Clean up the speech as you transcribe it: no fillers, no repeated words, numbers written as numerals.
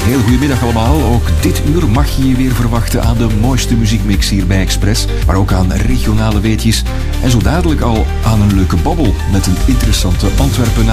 Heel goedemiddag allemaal. Ook dit uur mag je je weer verwachten aan de mooiste muziekmix hier bij Express. Maar ook aan regionale weetjes. En zo dadelijk al aan een leuke babbel met een interessante Antwerpenaar.